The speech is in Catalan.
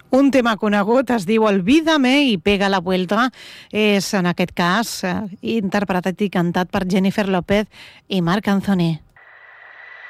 Un tema conegut es diu Olvídame i Pega la Vuelta. És, en aquest cas, interpretat i cantat per Jennifer López i Marc Anthony.